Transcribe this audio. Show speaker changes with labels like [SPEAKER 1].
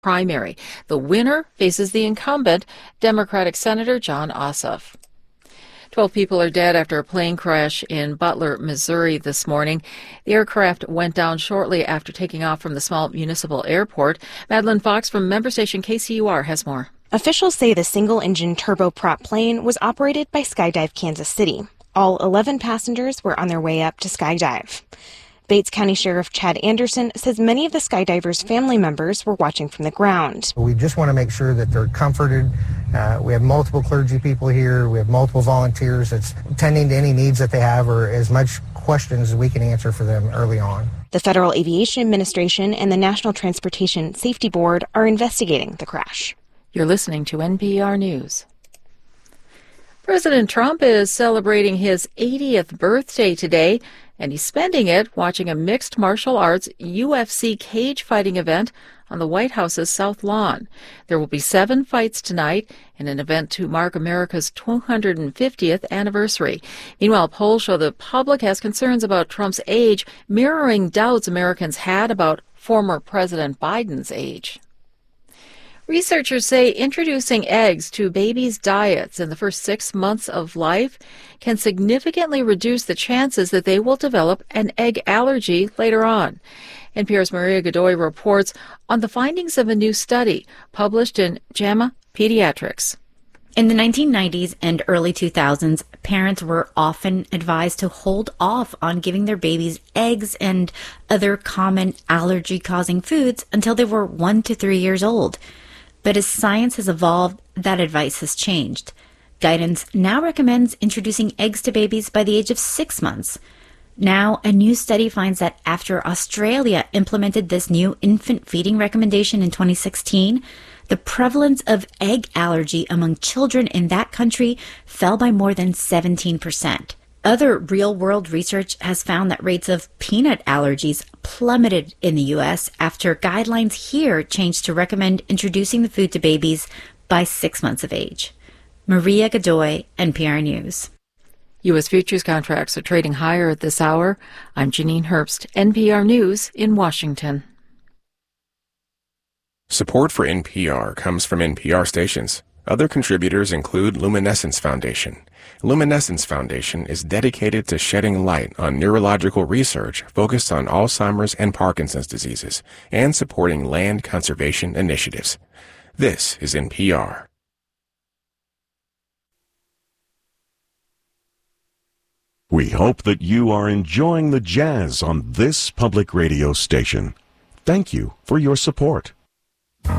[SPEAKER 1] primary. The winner faces the incumbent, Democratic Senator Jon Ossoff. 12 people are dead after a plane crash in Butler, Missouri this morning. The aircraft went down shortly after taking off from the small municipal airport. Madeline Fox from member station KCUR has more.
[SPEAKER 2] Officials say the single-engine turboprop plane was operated by Skydive Kansas City. All 11 passengers were on their way up to skydive. Bates County Sheriff Chad Anderson says many of the skydivers' family members were watching from the ground.
[SPEAKER 3] We just want to make sure that they're comforted. We have multiple clergy people here. We have multiple volunteers that's tending to any needs that they have or as much questions as we can answer for them early on.
[SPEAKER 2] The Federal Aviation Administration and the National Transportation Safety Board are investigating the crash.
[SPEAKER 1] You're listening to NPR News. President Trump is celebrating his 80th birthday today, and he's spending it watching a mixed martial arts UFC cage fighting event on the White House's South Lawn. There will be 7 fights tonight in an event to mark America's 250th anniversary. Meanwhile, polls show the public has concerns about Trump's age, mirroring doubts Americans had about former President Biden's age. Researchers say introducing eggs to babies' diets in the first 6 months of life can significantly reduce the chances that they will develop an egg allergy later on. NPR's Maria Godoy reports on the findings of a new study published in JAMA Pediatrics.
[SPEAKER 4] In the 1990s and early 2000s, parents were often advised to hold off on giving their babies eggs and other common allergy-causing foods until they were 1 to 3 years old. But as science has evolved, that advice has changed. Guidance now recommends introducing eggs to babies by the age of 6 months. Now, a new study finds that after Australia implemented this new infant feeding recommendation in 2016, the prevalence of egg allergy among children in that country fell by more than 17%. Other real-world research has found that rates of peanut allergies plummeted in the U.S. after guidelines here changed to recommend introducing the food to babies by 6 months of age. Maria Godoy, NPR News.
[SPEAKER 1] U.S. futures contracts are trading higher at this hour. I'm Janine Herbst, NPR News in Washington.
[SPEAKER 5] Support for NPR comes from NPR stations. Other contributors include Luminescence Foundation. Luminescence Foundation is dedicated to shedding light on neurological research focused on Alzheimer's and Parkinson's diseases and supporting land conservation initiatives. This is NPR.
[SPEAKER 6] We hope that you are enjoying the jazz on this public radio station. Thank you for your support.